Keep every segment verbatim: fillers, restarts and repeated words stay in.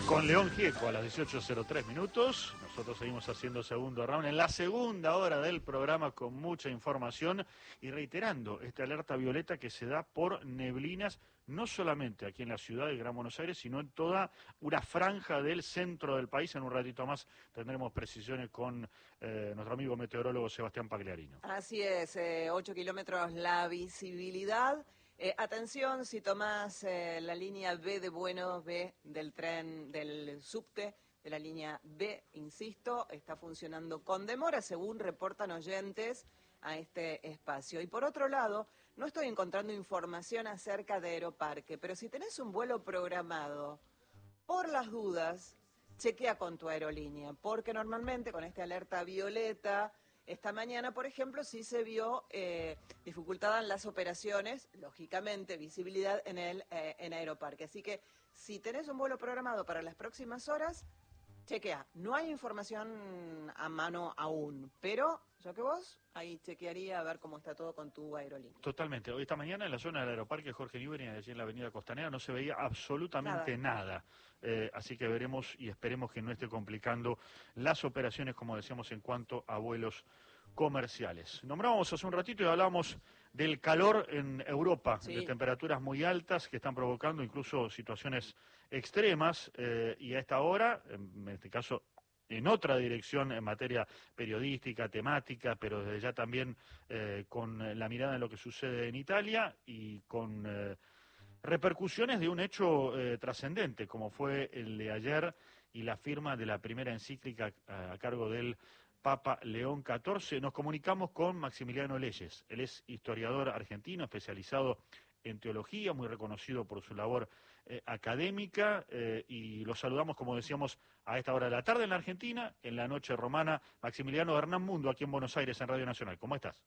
Con León Gieco a las dieciocho cero tres minutos, nosotros seguimos haciendo segundo round en la segunda hora del programa con mucha información y reiterando esta alerta violeta que se da por neblinas, no solamente aquí en la ciudad del Gran Buenos Aires, sino en toda una franja del centro del país. En un ratito más tendremos precisiones con eh, nuestro amigo meteorólogo Sebastián Pagliarino. Así es, eh, ocho kilómetros la visibilidad. Eh, atención, si tomás eh, la línea B de Buenos, B del tren, del subte, de la línea B, insisto, está funcionando con demora, según reportan oyentes a este espacio. Y por otro lado, no estoy encontrando información acerca de Aeroparque, pero si tenés un vuelo programado, por las dudas, chequea con tu aerolínea, porque normalmente con esta alerta violeta, esta mañana, por ejemplo, sí se vio eh, dificultada en las operaciones, lógicamente, visibilidad en el eh, en Aeroparque. Así que si tenés un vuelo programado para las próximas horas, chequea. No hay información a mano aún, pero yo que vos, ahí chequearía a ver cómo está todo con tu aerolínea. Totalmente. Hoy esta mañana en la zona del Aeroparque Jorge Newbery, allí en la avenida Costanera, no se veía absolutamente nada. nada. Eh, así que veremos y esperemos que no esté complicando las operaciones, como decíamos, en cuanto a vuelos comerciales. Nombrábamos hace un ratito y hablábamos del calor en Europa, sí, de temperaturas muy altas que están provocando incluso situaciones extremas eh, y a esta hora, en este caso en otra dirección en materia periodística, temática, pero desde ya también eh, con la mirada en lo que sucede en Italia y con eh, repercusiones de un hecho eh, trascendente, como fue el de ayer y la firma de la primera encíclica a, a cargo del Papa León catorce. Nos comunicamos con Maximiliano Leyes. Él es historiador argentino, especializado en teología, muy reconocido por su labor eh, académica, eh, y lo saludamos, como decíamos, a esta hora de la tarde en la Argentina, en la noche romana. Maximiliano, Hernán Mundo, aquí en Buenos Aires, en Radio Nacional. ¿Cómo estás?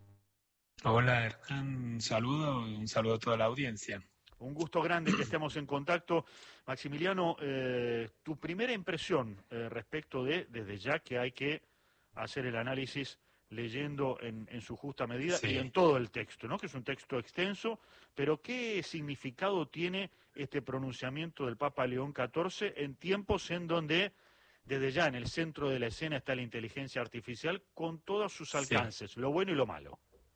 Hola, Hernán, un saludo, un saludo a toda la audiencia. Un gusto grande que estemos en contacto. Maximiliano, eh, tu primera impresión eh, respecto de, desde ya que hay que hacer el análisis leyendo en, en su justa medida, sí, y en todo el texto, ¿no? Que es un texto extenso, pero ¿qué significado tiene este pronunciamiento del Papa León catorce en tiempos en donde desde ya en el centro de la escena está la inteligencia artificial con todos sus alcances, sí, lo bueno y lo malo?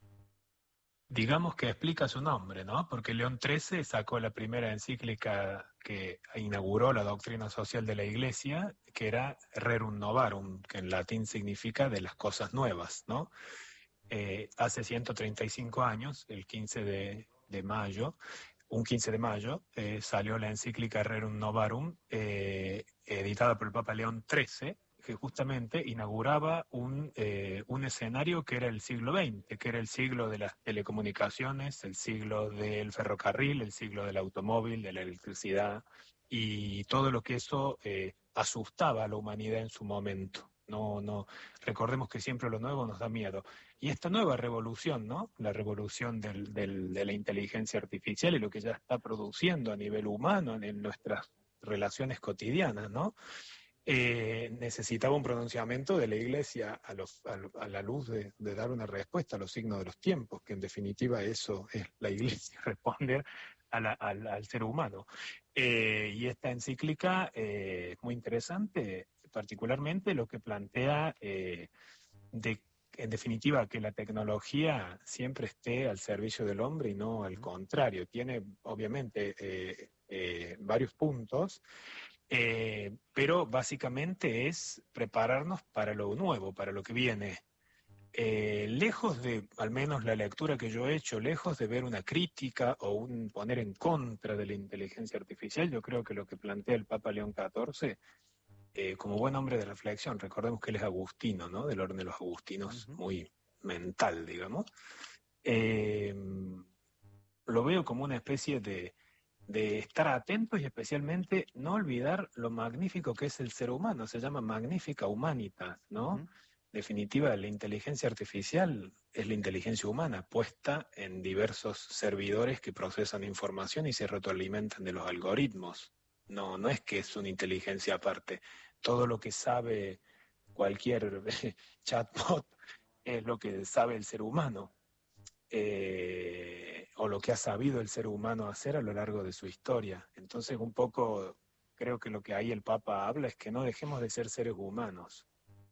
Digamos que explica su nombre, ¿no? Porque León trece sacó la primera encíclica que inauguró la doctrina social de la Iglesia, que era Rerum Novarum, que en latín significa de las cosas nuevas, ¿no? Eh, hace ciento treinta y cinco años, el quince de, de mayo, un quince de mayo, eh, salió la encíclica Rerum Novarum, eh, editada por el Papa León trece, que justamente inauguraba un, eh, un escenario que era el siglo veinte, que era el siglo de las telecomunicaciones, el siglo del ferrocarril, el siglo del automóvil, de la electricidad, y todo lo que eso eh, asustaba a la humanidad en su momento. No, no, recordemos que siempre lo nuevo nos da miedo. Y esta nueva revolución, ¿no? La revolución del, del, de la inteligencia artificial y lo que ya está produciendo a nivel humano en, en nuestras relaciones cotidianas, ¿no? Eh, necesitaba un pronunciamiento de la Iglesia a, los, a, a la luz de, de dar una respuesta a los signos de los tiempos, que en definitiva eso es la Iglesia, responder a la, al, al ser humano. Eh, y esta encíclica eh, es muy interesante, particularmente lo que plantea eh, de, en definitiva, que la tecnología siempre esté al servicio del hombre y no al contrario. Tiene obviamente eh, eh, varios puntos. Eh, pero básicamente es prepararnos para lo nuevo, para lo que viene. Eh, lejos de, al menos la lectura que yo he hecho, lejos de ver una crítica o un poner en contra de la inteligencia artificial, yo creo que lo que plantea el Papa León catorce, eh, como buen hombre de reflexión, recordemos que él es agustino, ¿no? Del orden de los agustinos, uh-huh, muy mental, digamos, eh, lo veo como una especie de de estar atentos y especialmente no olvidar lo magnífico que es el ser humano, se llama Magnifica Humanitas, ¿no? Uh-huh. Definitiva, la inteligencia artificial es la inteligencia humana puesta en diversos servidores que procesan información y se retroalimentan de los algoritmos. No, no es que es una inteligencia aparte. Todo lo que sabe cualquier chatbot es lo que sabe el ser humano. Eh, o lo que ha sabido el ser humano hacer a lo largo de su historia. Entonces, un poco creo que lo que ahí el Papa habla es que no dejemos de ser seres humanos.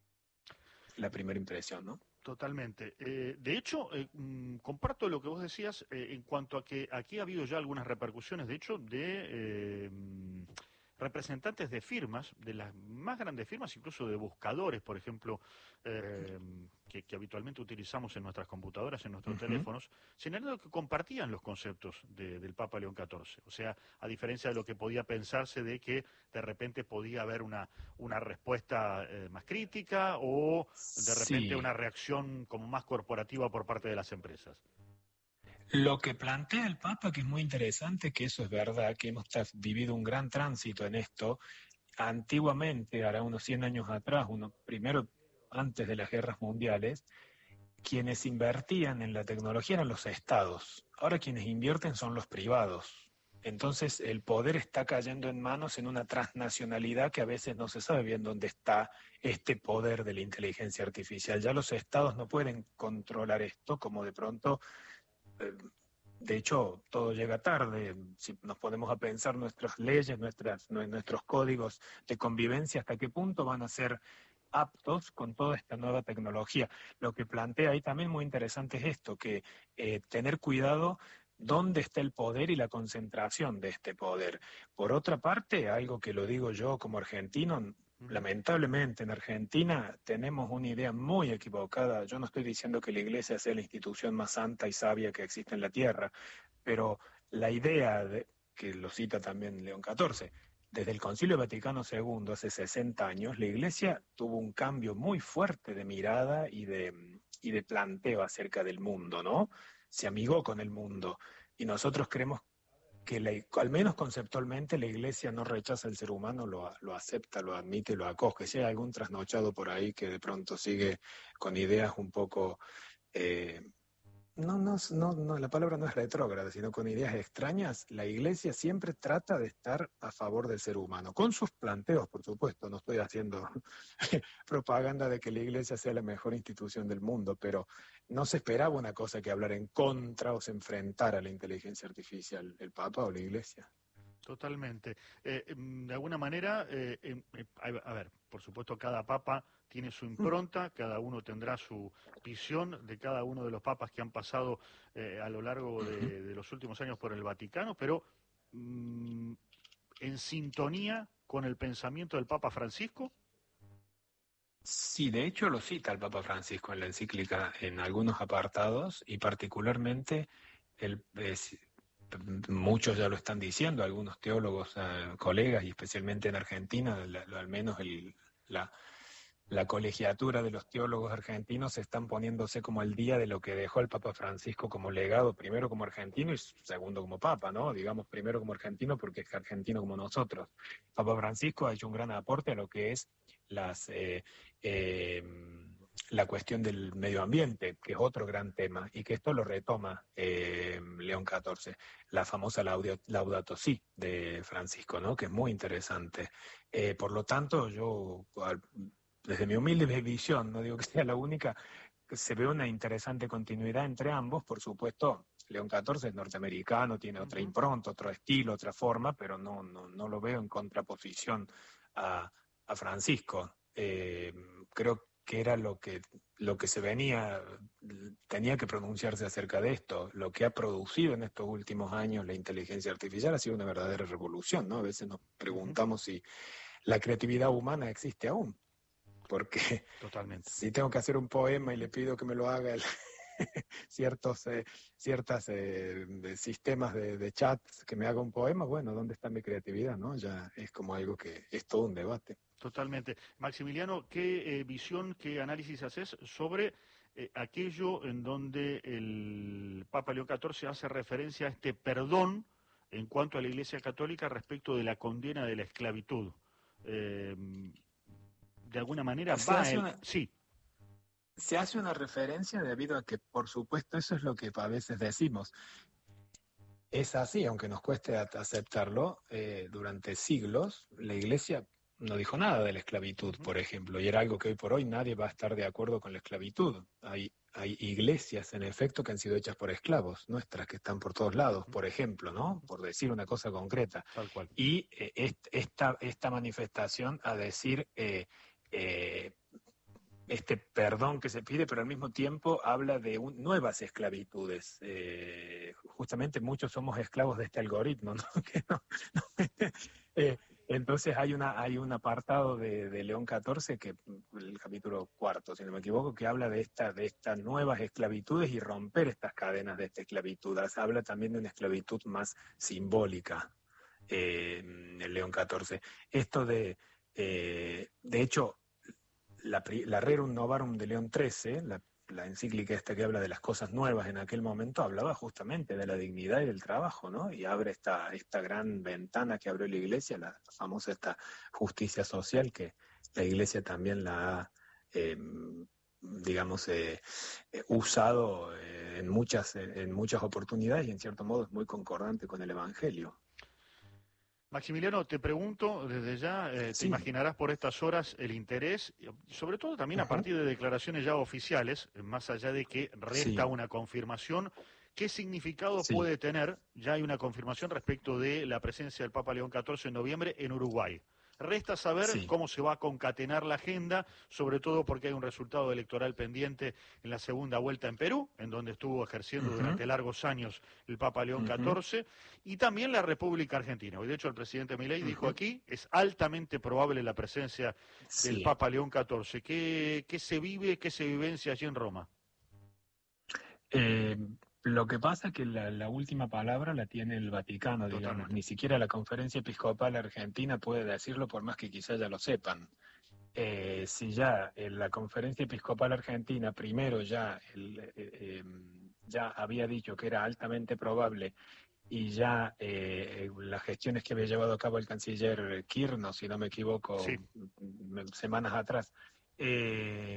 La primera impresión, ¿no? Totalmente. Eh, de hecho, eh, mm, comparto lo que vos decías eh, en cuanto a que aquí ha habido ya algunas repercusiones, de hecho, de... Eh, mm, representantes de firmas, de las más grandes firmas, incluso de buscadores, por ejemplo, eh, que, que habitualmente utilizamos en nuestras computadoras, en nuestros uh-huh. teléfonos, señalando que compartían los conceptos de, del Papa León catorce. O sea, a diferencia de lo que podía pensarse de que de repente podía haber una, una respuesta eh, más crítica o de repente sí. una reacción como más corporativa por parte de las empresas. Lo que plantea el Papa, que es muy interesante, que eso es verdad, que hemos vivido un gran tránsito en esto. Antiguamente, hará unos cien años atrás, uno, primero antes de las guerras mundiales, quienes invertían en la tecnología eran los estados. Ahora quienes invierten son los privados. Entonces el poder está cayendo en manos en una transnacionalidad que a veces no se sabe bien dónde está este poder de la inteligencia artificial. Ya los estados no pueden controlar esto, como de pronto... De hecho, todo llega tarde. Si nos ponemos a pensar nuestras leyes, nuestras, nuestros códigos de convivencia, hasta qué punto van a ser aptos con toda esta nueva tecnología. Lo que plantea ahí también muy interesante es esto, que eh, tener cuidado dónde está el poder y la concentración de este poder. Por otra parte, algo que lo digo yo como argentino, lamentablemente en Argentina tenemos una idea muy equivocada. Yo no estoy diciendo que la Iglesia sea la institución más santa y sabia que existe en la tierra, pero la idea, de, que lo cita también León catorce, desde el Concilio Vaticano segundo, hace sesenta años, la Iglesia tuvo un cambio muy fuerte de mirada y de, y de planteo acerca del mundo, ¿no? Se amigó con el mundo y nosotros creemos que la, al menos conceptualmente la Iglesia no rechaza al ser humano, lo, lo acepta, lo admite, lo acoge. Si hay algún trasnochado por ahí que de pronto sigue con ideas un poco, eh, no, no, no, no, la palabra no es retrógrada, sino con ideas extrañas, la Iglesia siempre trata de estar a favor del ser humano, con sus planteos, por supuesto. No estoy haciendo propaganda de que la Iglesia sea la mejor institución del mundo, pero no se esperaba una cosa que hablar en contra o se enfrentara a la inteligencia artificial, el Papa o la Iglesia. Totalmente. Eh, de alguna manera, eh, eh, a ver, por supuesto cada papa tiene su impronta, cada uno tendrá su visión de cada uno de los papas que han pasado eh, a lo largo de, de los últimos años por el Vaticano, pero mm, en sintonía con el pensamiento del Papa Francisco. Sí, de hecho lo cita el Papa Francisco en la encíclica en algunos apartados y particularmente el... Es, muchos ya lo están diciendo, algunos teólogos, eh, colegas, y especialmente en Argentina, la, lo, al menos el, la, la colegiatura de los teólogos argentinos están poniéndose como al día de lo que dejó el Papa Francisco como legado, primero como argentino y segundo como Papa, ¿no? Digamos primero como argentino porque es argentino como nosotros. Papa Francisco ha hecho un gran aporte a lo que es las... Eh, eh, la cuestión del medio ambiente, que es otro gran tema, y que esto lo retoma eh, León catorce, la famosa Laudato Si de Francisco, ¿no? Que es muy interesante. Eh, por lo tanto, yo, desde mi humilde visión, no digo que sea la única, se ve una interesante continuidad entre ambos. Por supuesto, León catorce es norteamericano, tiene otra impronta, otro estilo, otra forma, pero no, no, no lo veo en contraposición a, a Francisco. Eh, creo que era lo que, lo que se venía, tenía que pronunciarse acerca de esto. Lo que ha producido en estos últimos años la inteligencia artificial ha sido una verdadera revolución, ¿no? A veces nos preguntamos si la creatividad humana existe aún, porque Totalmente. Si tengo que hacer un poema y le pido que me lo haga el, ciertos eh, ciertas eh, de sistemas de, de chat que me haga un poema, bueno, ¿dónde está mi creatividad, no? Ya es como algo que es todo un debate. Totalmente. Maximiliano, ¿qué eh, visión, qué análisis haces sobre eh, aquello en donde el Papa León catorce hace referencia a este perdón en cuanto a la Iglesia Católica respecto de la condena de la esclavitud? Eh, de alguna manera se va hace el... una, Sí. Se hace una referencia debido a que, por supuesto, eso es lo que a veces decimos. Es así, aunque nos cueste aceptarlo, eh, durante siglos la Iglesia no dijo nada de la esclavitud, por ejemplo, y era algo que hoy por hoy nadie va a estar de acuerdo con la esclavitud. Hay hay iglesias, en efecto, que han sido hechas por esclavos nuestras, que están por todos lados, por ejemplo, ¿no? Por decir una cosa concreta. Tal cual. Y eh, est, esta, esta manifestación a decir eh, eh, este perdón que se pide, pero al mismo tiempo habla de un, nuevas esclavitudes. Eh, justamente muchos somos esclavos de este algoritmo, ¿no? Que no, no eh, entonces hay una hay un apartado de, de León catorce, que el capítulo cuarto, si no me equivoco, que habla de esta de estas nuevas esclavitudes y romper estas cadenas de esta esclavitud. Habla también de una esclavitud más simbólica, eh, el León catorce. Esto de, eh, de hecho, la, la Rerum Novarum de León trece, la, la encíclica esta que habla de las cosas nuevas en aquel momento, hablaba justamente de la dignidad y del trabajo, ¿no? Y abre esta, esta gran ventana que abrió la Iglesia, la famosa esta justicia social, que la Iglesia también la ha, eh, digamos, eh, eh, usado eh, en, muchas, en muchas oportunidades, y en cierto modo es muy concordante con el Evangelio. Maximiliano, te pregunto desde ya, eh, sí. te imaginarás por estas horas el interés, sobre todo también a partir de declaraciones ya oficiales, más allá de que resta sí. una confirmación. ¿Qué significado sí. puede tener? Ya hay una confirmación respecto de la presencia del Papa León catorce en noviembre en Uruguay. Resta saber sí. cómo se va a concatenar la agenda, sobre todo porque hay un resultado electoral pendiente en la segunda vuelta en Perú, en donde estuvo ejerciendo uh-huh. durante largos años el Papa León catorce, uh-huh. y también la República Argentina. Hoy, de hecho, el presidente Milei uh-huh. dijo aquí, es altamente probable la presencia sí. del Papa León catorce. ¿Qué, qué se vive, qué se vivencia allí en Roma? Eh... Lo que pasa es que la, la última palabra la tiene el Vaticano, digamos. Totalmente. Ni siquiera la Conferencia Episcopal Argentina puede decirlo, por más que quizás ya lo sepan. Eh, si ya en la Conferencia Episcopal Argentina primero ya, el, eh, eh, ya había dicho que era altamente probable, y ya eh, las gestiones que había llevado a cabo el canciller Kirchner, si no me equivoco, sí. semanas atrás, eh,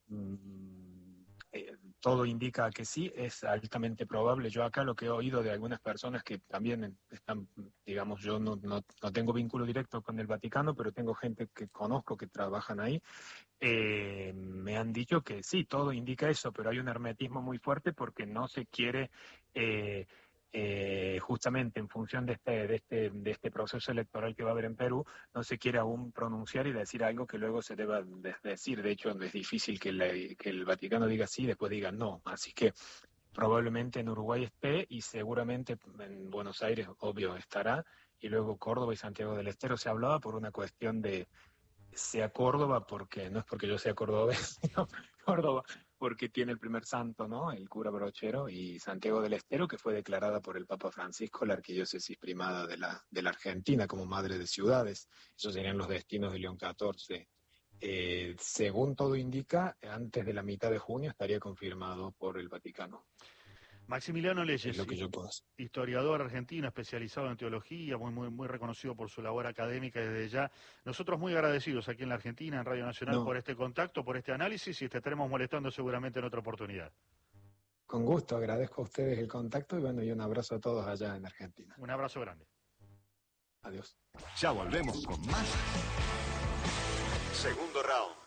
eh, todo indica que sí, es altamente probable. Yo acá lo que he oído de algunas personas que también están, digamos, yo no, no, no tengo vínculo directo con el Vaticano, pero tengo gente que conozco que trabajan ahí, eh, me han dicho que sí, todo indica eso, pero hay un hermetismo muy fuerte porque no se quiere... Eh, Eh, justamente en función de este, de, este, de este proceso electoral que va a haber en Perú, no se quiere aún pronunciar y decir algo que luego se deba de decir. De hecho, es difícil que, la, que el Vaticano diga sí y después diga no. Así que probablemente en Uruguay esté, y seguramente en Buenos Aires, obvio, estará, y luego Córdoba y Santiago del Estero. Se hablaba por una cuestión de sea Córdoba, porque no es porque yo sea cordobés, sino Córdoba porque tiene el primer santo, ¿no? El cura Brochero, y Santiago del Estero, que fue declarada por el Papa Francisco la arquidiócesis primada de la, de la Argentina como madre de ciudades. Esos serían los destinos de León catorce. Eh, según todo indica, antes de la mitad de junio estaría confirmado por el Vaticano. Maximiliano Leyes, es lo que yo puedo hacer. Historiador argentino, especializado en teología, muy, muy, muy reconocido por su labor académica desde ya. Nosotros muy agradecidos aquí en la Argentina, en Radio Nacional, no. por este contacto, por este análisis, y te estaremos molestando seguramente en otra oportunidad. Con gusto, agradezco a ustedes el contacto y bueno, y un abrazo a todos allá en Argentina. Un abrazo grande. Adiós. Ya volvemos con más. Segundo round.